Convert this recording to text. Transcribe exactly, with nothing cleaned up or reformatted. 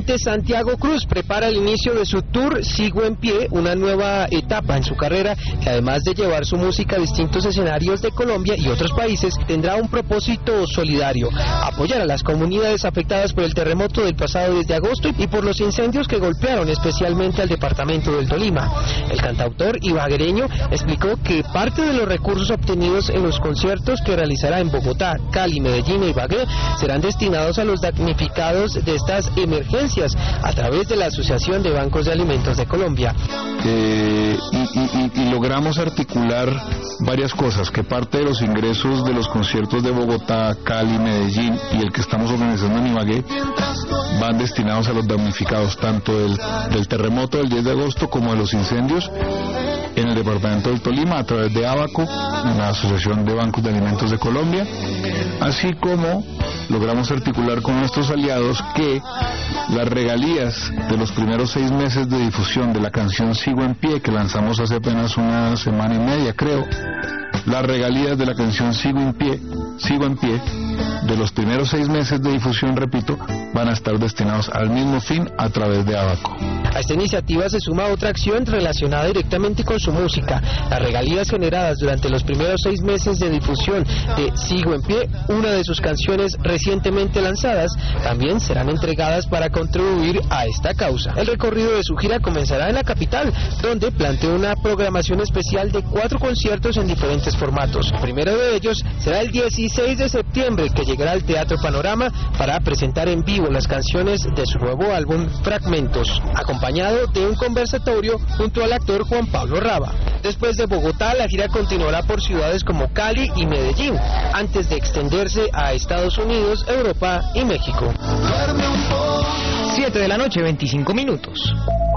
cantante Santiago Cruz prepara el inicio de su tour Sigo en Pie, una nueva etapa en su carrera que además de llevar su música a distintos escenarios de Colombia y otros países, tendrá un propósito solidario: apoyar a las comunidades afectadas por el terremoto del pasado diez de agosto y por los incendios que golpearon especialmente al departamento del Tolima. El cantautor ibaguereño explicó que parte de los recursos obtenidos en los conciertos que realizará en Bogotá, Cali, Medellín e Ibagué serán destinados a los damnificados de estas emergencias a través de la Asociación de Bancos de Alimentos de Colombia. Eh, y, y, y logramos articular varias cosas, que parte de los ingresos de los conciertos de Bogotá, Cali, Medellín y el que estamos organizando en Ibagué van destinados a los damnificados tanto del, del terremoto del diez de agosto como de los incendios en el departamento del Tolima a través de ABACO, la Asociación de Bancos de Alimentos de Colombia, así como logramos articular con nuestros aliados que las regalías de los primeros seis meses de difusión de la canción Sigo en Pie, que lanzamos hace apenas una semana y media creo, las regalías de la canción Sigo en Pie, Sigo en Pie, de los primeros seis meses de difusión, repito, van a estar destinados al mismo fin a través de ABACO. A esta iniciativa se suma otra acción relacionada directamente con su música. Las regalías generadas durante los primeros seis meses de difusión de Sigo en Pie, una de sus canciones recientemente lanzadas, también serán entregadas para contribuir a esta causa. El recorrido de su gira comenzará en la capital, donde plantea una programación especial de cuatro conciertos en diferentes formatos. El primero de ellos será el dieciséis de septiembre, que llegará al Teatro Panorama para presentar en vivo las canciones de su nuevo álbum Fragmentos, acompañado de un conversatorio junto al actor Juan Pablo Raba. Después de Bogotá, la gira continuará por ciudades como Cali y Medellín, antes de extenderse a Estados Unidos, Europa y México. siete de la noche, veinticinco minutos.